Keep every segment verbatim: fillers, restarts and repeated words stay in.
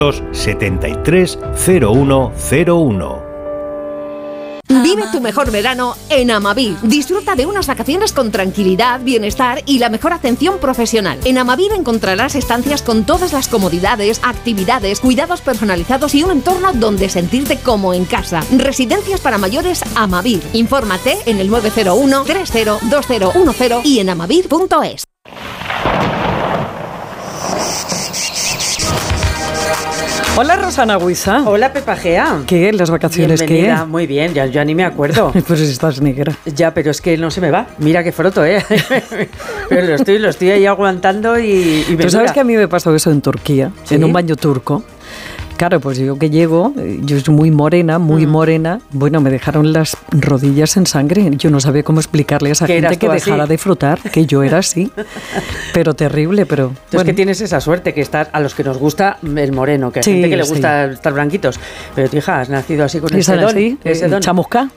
setenta y tres cero uno cero uno. Vive tu mejor verano en Amavir. Disfruta de unas vacaciones con tranquilidad, bienestar y la mejor atención profesional. En Amavir encontrarás estancias con todas las comodidades, actividades, cuidados personalizados y un entorno donde sentirte como en casa. Residencias para mayores Amavir. Infórmate en el nueve cero uno, tres cero, dos cero uno cero y en amavir punto es. Hola Rosana Huiza. Hola Pepa Gea. ¿Qué? ¿Las vacaciones Bienvenida. qué? Muy bien, ya, ya ni me acuerdo. Pues estás negra. Ya, pero es que no se me va. Mira qué froto, ¿eh? Pero lo estoy, lo estoy ahí aguantando y, y me ¿Tú sabes dura. que a mí me pasó eso en Turquía? ¿Sí? En un baño turco. Claro, pues yo que llego, yo soy muy morena, muy mm. morena. Bueno, me dejaron las rodillas en sangre. Yo no sabía cómo explicarle a esa gente que dejara de frotar, que yo era así. Pero terrible, pero... Tú bueno. Es que tienes esa suerte, que estás a los que nos gusta el moreno, que hay sí, gente que le sí. gusta estar blanquitos. Pero tu hija, has nacido así con ese don, así, ese don. ¿Chamusca?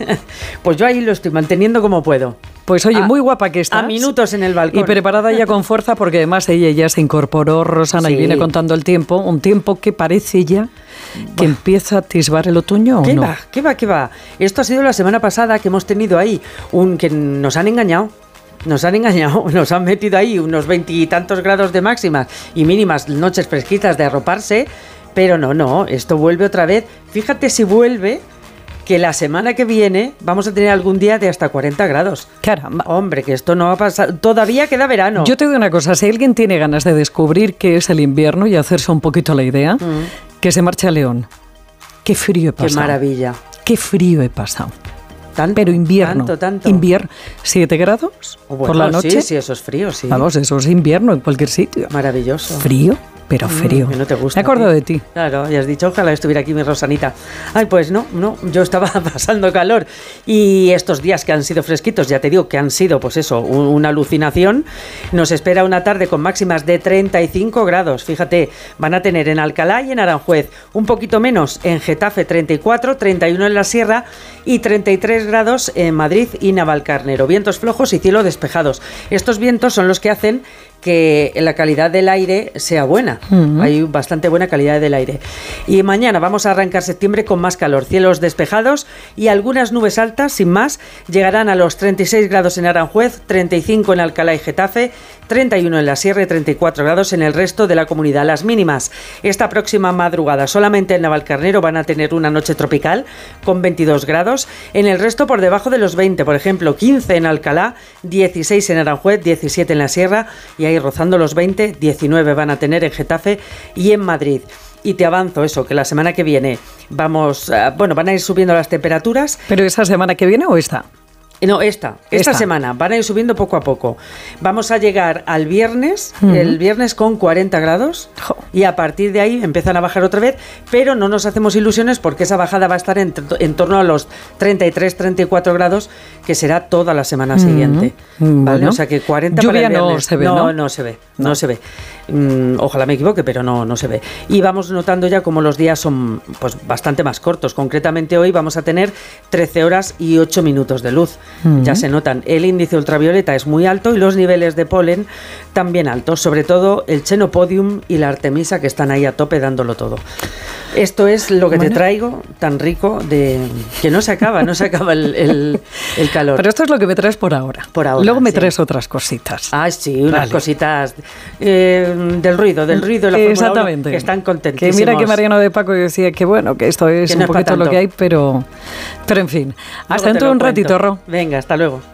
Pues yo ahí lo estoy manteniendo como puedo. Pues oye, a, muy guapa que estás. A minutos en el balcón. Y preparada ya con fuerza, porque además ella ya se incorporó, Rosana, sí. y viene contando el tiempo. Un tiempo que parece ya que bah. empieza a atisbar el otoño, ¿o ¿Qué no? va? ¿Qué va? ¿Qué va? Esto ha sido la semana pasada que hemos tenido ahí un que nos han engañado. Nos han engañado, nos han metido ahí unos veintitantos grados de máximas y mínimas noches fresquitas de arroparse, pero no, no, esto vuelve otra vez. Fíjate si vuelve, que la semana que viene vamos a tener algún día de hasta cuarenta grados. Caramba. Hombre, que esto no va a pasar, todavía queda verano. Yo te digo una cosa, si alguien tiene ganas de descubrir qué es el invierno y hacerse un poquito la idea, mm. que se marche a León. Qué frío he pasado. Qué maravilla. Qué frío he pasado. Tanto, pero invierno, tanto, tanto. invierno, siete grados bueno, por la noche. Sí, sí, eso es frío, sí. Vamos, eso es invierno en cualquier sitio. Maravilloso. Frío, pero frío. Mm, que no te gusta. Me acuerdo de ti. Claro, y has dicho, ojalá estuviera aquí mi Rosanita. Ay, pues no, no, yo estaba pasando calor. Y estos días que han sido fresquitos, ya te digo que han sido, pues eso, un, una alucinación. Nos espera una tarde con máximas de treinta y cinco grados. Fíjate, van a tener en Alcalá y en Aranjuez, un poquito menos en Getafe, treinta y cuatro, treinta y uno en la Sierra y treinta y tres grados en Madrid y Navalcarnero. Vientos flojos y cielo despejados. Estos vientos son los que hacen que la calidad del aire sea buena. Uh-huh. Hay bastante buena calidad del aire. Y mañana vamos a arrancar septiembre con más calor. Cielos despejados y algunas nubes altas, sin más, llegarán a los treinta y seis grados en Aranjuez, treinta y cinco en Alcalá y Getafe, treinta y uno en la Sierra y treinta y cuatro grados en el resto de la comunidad. Las mínimas esta próxima madrugada solamente en Navalcarnero van a tener una noche tropical con veintidós grados. En el resto por debajo de los veinte, por ejemplo, quince en Alcalá, dieciséis en Aranjuez, diecisiete en la Sierra y ahí rozando los veinte, diecinueve van a tener en Getafe y en Madrid. Y te avanzo eso, que la semana que viene vamos, uh, bueno, van a ir subiendo las temperaturas. ¿Pero esa semana que viene o esta? No, esta, esta, esta semana, van a ir subiendo poco a poco. Vamos a llegar al viernes, uh-huh. el viernes con cuarenta grados jo. Y a partir de ahí empiezan a bajar otra vez, pero no nos hacemos ilusiones porque esa bajada va a estar en, en torno a los treinta y tres, treinta y cuatro grados, que será toda la semana uh-huh. siguiente. ¿Vale? Bueno, o sea que cuarenta para el viernes. No se ve, no, ¿no? no se ve, no, no se ve. Mm, ojalá me equivoque, pero no, no se ve. Y vamos notando ya como los días son pues bastante más cortos. Concretamente hoy vamos a tener trece horas y ocho minutos de luz. Uh-huh. Ya se notan. El índice ultravioleta es muy alto y los niveles de polen también altos, sobre todo el Chenopodium y la Artemisa, que están ahí a tope dándolo todo. Esto es lo que bueno. te traigo, tan rico, de que no se acaba, no se acaba el, el, el calor. Pero esto es lo que me traes por ahora. Por ahora. Luego me sí. traes otras cositas. Ah, sí, unas vale. cositas eh, del ruido, del ruido de la Fórmula Exactamente. uno, que están contentísimos. Que mira que Mariano de Paco decía que bueno, que esto es que un no poquito es lo que hay, pero, pero en fin. Luego hasta dentro de un ratito, Ro. Venga, hasta luego.